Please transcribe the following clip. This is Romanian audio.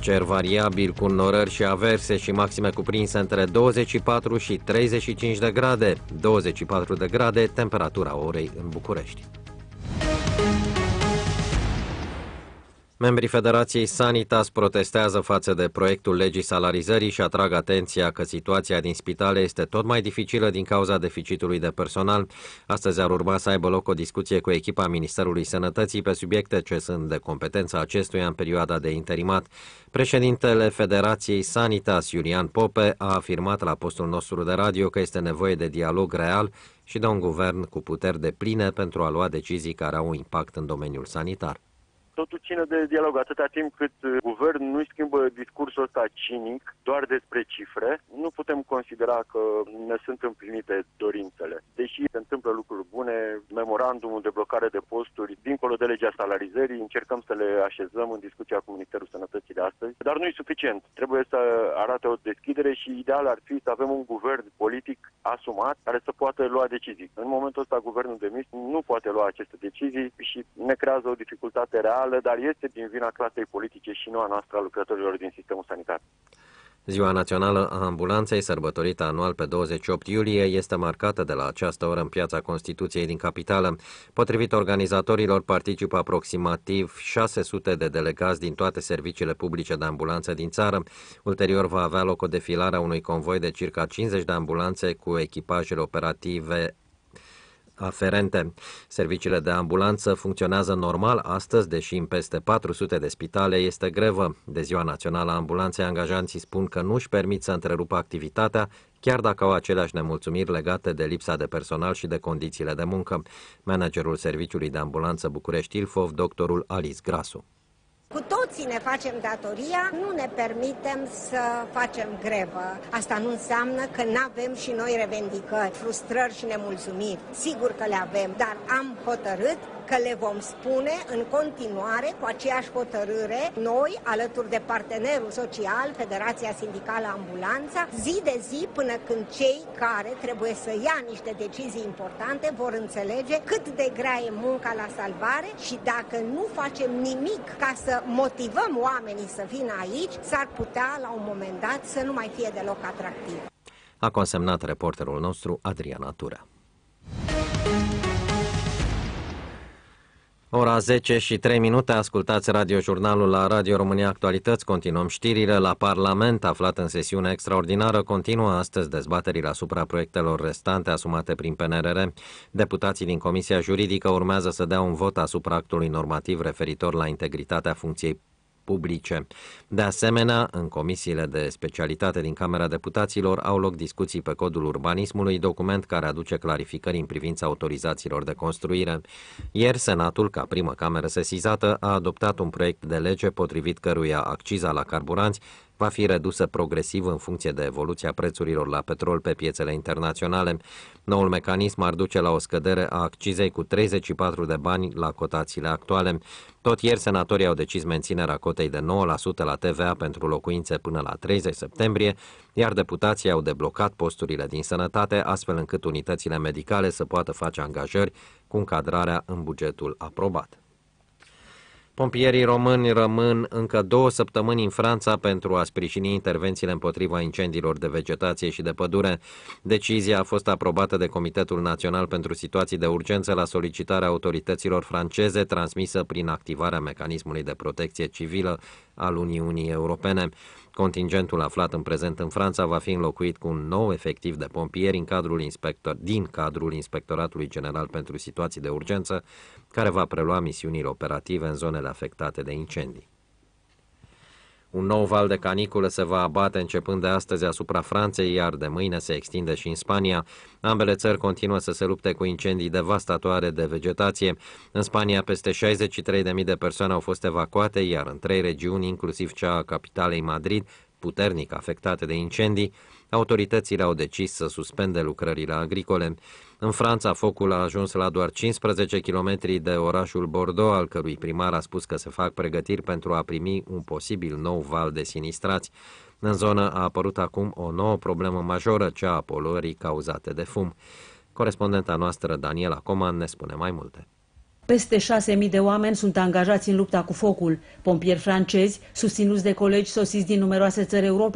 Cer variabil cu înnorări și averse și maxime cuprinse între 24 și 35 de grade. 24 de grade, temperatura orei în București. Membrii Federației Sanitas protestează față de proiectul legii salarizării și atrag atenția că situația din spitale este tot mai dificilă din cauza deficitului de personal. Astăzi ar urma să aibă loc o discuție cu echipa Ministerului Sănătății pe subiecte ce sunt de competența acestuia în perioada de interimat. Președintele Federației Sanitas, Iulian Pope, a afirmat la postul nostru de radio că este nevoie de dialog real și de un guvern cu puteri depline pentru a lua decizii care au un impact în domeniul sanitar. Totul ține de dialog atâta timp cât guvernul nu schimbă discursul ăsta cinic doar despre cifre. Nu putem considera că ne sunt împlinite dorințele. Deși se întâmplă lucruri bune, memorandumul de blocare de posturi, dincolo de legea salarizării, încercăm să le așezăm în discuția cu Ministerul Sănătății de astăzi. Dar nu e suficient. Trebuie să arate o deschidere și ideal ar fi să avem un guvern politic asumat care să poată lua decizii. În momentul ăsta guvernul demis nu poate lua aceste decizii și ne creează o dificultate reală, dar este din vina clasei politice și nu a noastră a lucrătorilor din sistemul sanitar. Ziua Națională a Ambulanței, sărbătorită anual pe 28 iulie, este marcată de la această oră în Piața Constituției din capitală. Potrivit organizatorilor, participă aproximativ 600 de delegați din toate serviciile publice de ambulanță din țară. Ulterior va avea loc o defilare a unui convoi de circa 50 de ambulanțe cu echipajele operative aferente. Serviciile de ambulanță funcționează normal astăzi, deși în peste 400 de spitale este grevă. De Ziua Națională a Ambulanței, angajanții spun că nu își permit să întrerupă activitatea, chiar dacă au aceleași nemulțumiri legate de lipsa de personal și de condițiile de muncă. Managerul Serviciului de Ambulanță București-Ilfov, doctorul Alice Grasu. Cu toții ne facem datoria, nu ne permitem să facem grevă. Asta nu înseamnă că nu avem și noi revendicări, frustrări și nemulțumiri. Sigur că le avem, dar am hotărât că le vom spune în continuare cu aceeași hotărâre, noi, alături de partenerul social, Federația Sindicală Ambulanța, zi de zi până când cei care trebuie să ia niște decizii importante vor înțelege cât de grea e munca la salvare și dacă nu facem nimic ca să motivăm oamenii să vină aici, s-ar putea la un moment dat să nu mai fie deloc atractiv. A consemnat reporterul nostru Adriana Tura. Ora 10 și 3 minute, ascultați radiojurnalul la Radio România Actualități. Continuăm știrile. La Parlament, aflat în sesiune extraordinară, continuă astăzi dezbaterile asupra proiectelor restante asumate prin PNRR. Deputații din Comisia Juridică urmează să dea un vot asupra actului normativ referitor la integritatea funcției publice. De asemenea, în comisiile de specialitate din Camera Deputaților au loc discuții pe codul urbanismului, document care aduce clarificări în privința autorizațiilor de construire. Ieri, Senatul, ca primă cameră sesizată, a adoptat un proiect de lege potrivit căruia acciza la carburanți va fi redusă progresiv în funcție de evoluția prețurilor la petrol pe piețele internaționale. Noul mecanism ar duce la o scădere a accizei cu 34 de bani la cotațiile actuale. Tot ieri, senatorii au decis menținerea cotei de 9% la TVA pentru locuințe până la 30 septembrie, iar deputații au deblocat posturile din sănătate, astfel încât unitățile medicale să poată face angajări cu încadrarea în bugetul aprobat. Pompierii români rămân încă 2 săptămâni în Franța pentru a sprijini intervențiile împotriva incendiilor de vegetație și de pădure. Decizia a fost aprobată de Comitetul Național pentru Situații de Urgență la solicitarea autorităților franceze, transmisă prin activarea mecanismului de protecție civilă al Uniunii Europene. Contingentul aflat în prezent în Franța va fi înlocuit cu un nou efectiv de pompieri din cadrul Inspectoratului General pentru Situații de Urgență, care va prelua misiunile operative în zonele afectate de incendii. Un nou val de caniculă se va abate începând de astăzi asupra Franței, iar de mâine se extinde și în Spania. Ambele țări continuă să se lupte cu incendii devastatoare de vegetație. În Spania, peste 63.000 de persoane au fost evacuate, iar în 3 regiuni, inclusiv cea a capitalei Madrid, puternic afectate de incendii, autoritățile au decis să suspende lucrările agricole. În Franța, focul a ajuns la doar 15 km de orașul Bordeaux, al cărui primar a spus că se fac pregătiri pentru a primi un posibil nou val de sinistrați. În zonă a apărut acum o nouă problemă majoră, cea a poluării cauzate de fum. Corespondenta noastră, Daniela Coman, ne spune mai multe. Peste 6.000 de oameni sunt angajați în lupta cu focul. Pompieri francezi, susținuți de colegi sosiți din numeroase țări europene,